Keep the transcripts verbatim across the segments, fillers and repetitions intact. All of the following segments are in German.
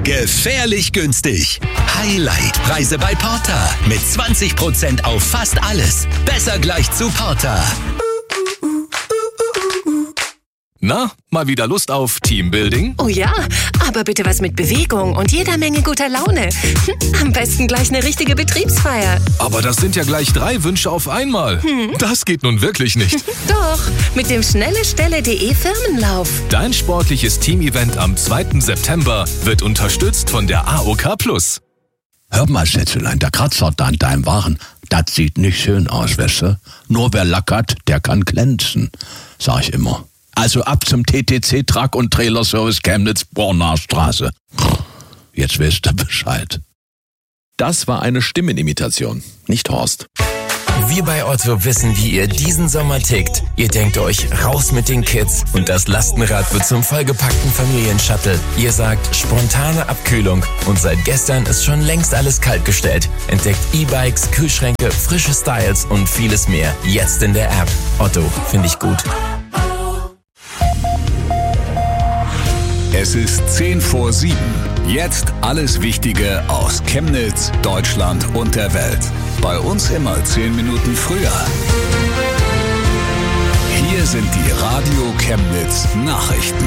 Gefährlich günstig. Highlight-Preise bei Porter. Mit zwanzig Prozent auf fast alles. Besser gleich zu Porter. Na, mal wieder Lust auf Teambuilding? Oh ja, aber bitte was mit Bewegung und jeder Menge guter Laune. Am besten gleich eine richtige Betriebsfeier. Aber das sind ja gleich drei Wünsche auf einmal. Hm. Das geht nun wirklich nicht. Doch, mit dem schnellestelle.de Firmenlauf. Dein sportliches Teamevent am zweiten September wird unterstützt von der A O K Plus. Hör mal, Schätzelein, der Kratzer da an deinem Waren, das sieht nicht schön aus, weißt du? Nur wer lackert, der kann glänzen, sag ich immer. Also ab zum T T C Truck und Trailer Service Chemnitz, Bornaer Straße. Jetzt wisst ihr Bescheid. Das war eine Stimmenimitation, nicht Horst. Wir bei Otto wissen, wie ihr diesen Sommer tickt. Ihr denkt euch, raus mit den Kids und das Lastenrad wird zum vollgepackten Familienshuttle. Ihr sagt, spontane Abkühlung und seit gestern ist schon längst alles kaltgestellt. Entdeckt E-Bikes, Kühlschränke, frische Styles und vieles mehr. Jetzt in der App. Otto, finde ich gut. Es ist zehn vor sieben. Jetzt alles Wichtige aus Chemnitz, Deutschland und der Welt. Bei uns immer zehn Minuten früher. Hier sind die Radio Chemnitz Nachrichten.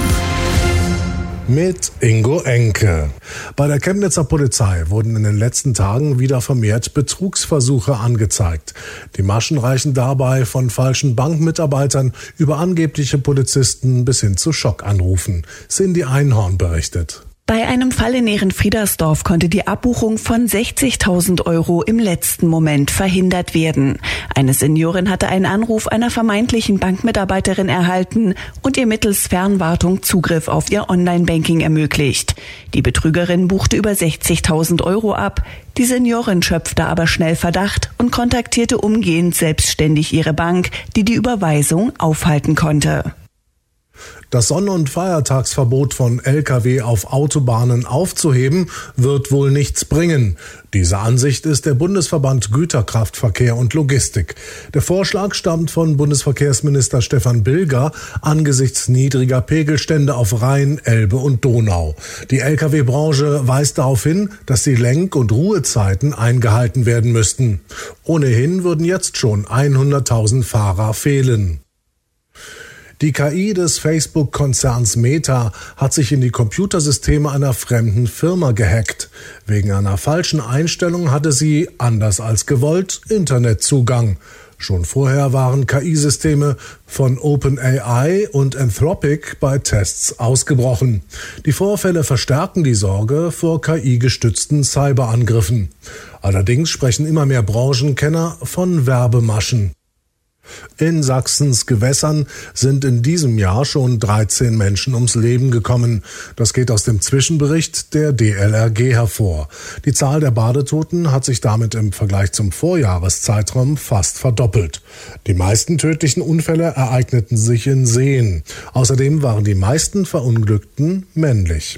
Mit Ingo Enke. Bei der Chemnitzer Polizei wurden in den letzten Tagen wieder vermehrt Betrugsversuche angezeigt. Die Maschen reichen dabei von falschen Bankmitarbeitern über angebliche Polizisten bis hin zu Schockanrufen. Cindy Einhorn berichtet. Bei einem Fall in Ehrenfriedersdorf konnte die Abbuchung von sechzigtausend Euro im letzten Moment verhindert werden. Eine Seniorin hatte einen Anruf einer vermeintlichen Bankmitarbeiterin erhalten und ihr mittels Fernwartung Zugriff auf ihr Online-Banking ermöglicht. Die Betrügerin buchte über sechzigtausend Euro ab. Die Seniorin schöpfte aber schnell Verdacht und kontaktierte umgehend selbstständig ihre Bank, die die Überweisung aufhalten konnte. Das Sonn- und Feiertagsverbot von L K W auf Autobahnen aufzuheben, wird wohl nichts bringen. Diese Ansicht ist der Bundesverband Güterkraftverkehr und Logistik. Der Vorschlag stammt von Bundesverkehrsminister Stefan Bilger angesichts niedriger Pegelstände auf Rhein, Elbe und Donau. Die L K W-Branche weist darauf hin, dass die Lenk- und Ruhezeiten eingehalten werden müssten. Ohnehin würden jetzt schon hunderttausend Fahrer fehlen. Die K I des Facebook-Konzerns Meta hat sich in die Computersysteme einer fremden Firma gehackt. Wegen einer falschen Einstellung hatte sie, anders als gewollt, Internetzugang. Schon vorher waren K I-Systeme von OpenAI und Anthropic bei Tests ausgebrochen. Die Vorfälle verstärken die Sorge vor K I-gestützten Cyberangriffen. Allerdings sprechen immer mehr Branchenkenner von Werbemaschen. In Sachsens Gewässern sind in diesem Jahr schon dreizehn Menschen ums Leben gekommen. Das geht aus dem Zwischenbericht der D L R G hervor. Die Zahl der Badetoten hat sich damit im Vergleich zum Vorjahreszeitraum fast verdoppelt. Die meisten tödlichen Unfälle ereigneten sich in Seen. Außerdem waren die meisten Verunglückten männlich.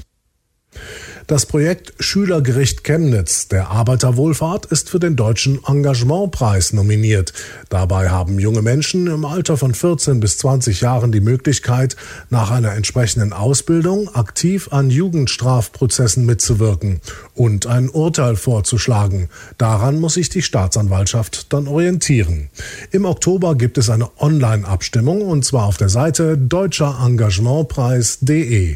Das Projekt Schülergericht Chemnitz der Arbeiterwohlfahrt ist für den Deutschen Engagementpreis nominiert. Dabei haben junge Menschen im Alter von vierzehn bis zwanzig Jahren die Möglichkeit, nach einer entsprechenden Ausbildung aktiv an Jugendstrafprozessen mitzuwirken und ein Urteil vorzuschlagen. Daran muss sich die Staatsanwaltschaft dann orientieren. Im Oktober gibt es eine Online-Abstimmung und zwar auf der Seite deutscher engagementpreis punkt de.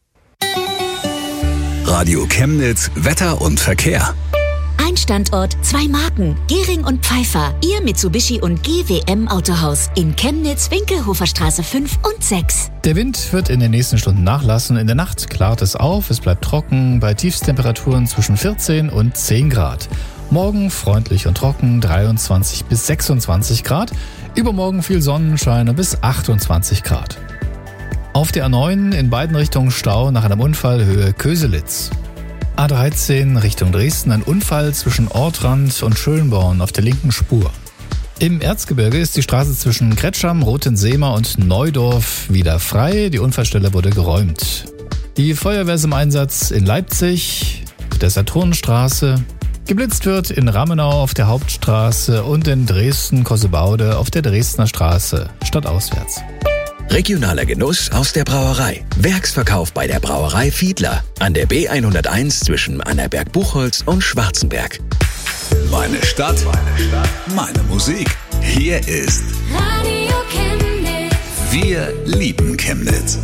Radio Chemnitz, Wetter und Verkehr. Ein Standort, zwei Marken. Gehring und Pfeiffer. Ihr Mitsubishi und G W M Autohaus. In Chemnitz, Winkelhoferstraße fünf und sechs. Der Wind wird in den nächsten Stunden nachlassen. In der Nacht klart es auf. Es bleibt trocken bei Tiefstemperaturen zwischen vierzehn und zehn Grad. Morgen freundlich und trocken, dreiundzwanzig bis sechsundzwanzig Grad. Übermorgen viel Sonnenschein bis achtundzwanzig Grad. Auf der A neun in beiden Richtungen Stau nach einem Unfall Höhe Köselitz. A dreizehn Richtung Dresden ein Unfall zwischen Ortrand und Schönborn auf der linken Spur. Im Erzgebirge ist die Straße zwischen Kretscham, Rothenseemer und Neudorf wieder frei. Die Unfallstelle wurde geräumt. Die Feuerwehr ist im Einsatz in Leipzig, auf der Saturnstraße. Geblitzt wird in Ramenau auf der Hauptstraße und in Dresden-Kossebaude auf der Dresdner Straße stadtauswärts. Regionaler Genuss aus der Brauerei. Werksverkauf bei der Brauerei Fiedler an der B hunderteins zwischen Annaberg-Buchholz und Schwarzenberg. Meine Stadt, meine Stadt, meine Musik. Hier ist Radio Chemnitz. Wir lieben Chemnitz.